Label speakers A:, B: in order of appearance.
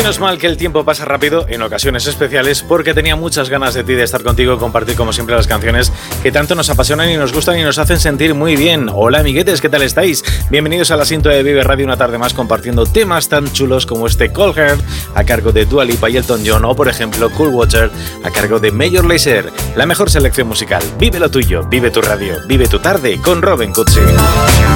A: Menos mal que el tiempo pasa rápido en ocasiones especiales, porque tenía muchas ganas de ti, de estar contigo, compartir como siempre las canciones que tanto nos apasionan y nos gustan y nos hacen sentir muy bien. Hola amiguetes, ¿qué tal estáis? Bienvenidos a la cinta de Vive Radio, una tarde más compartiendo temas tan chulos como este Cold Heart a cargo de Dua Lipa y Elton John, o por ejemplo Cool Water a cargo de Major Lazer. La mejor selección musical. Vive lo tuyo, vive tu radio, vive tu tarde con Robin Cutsi.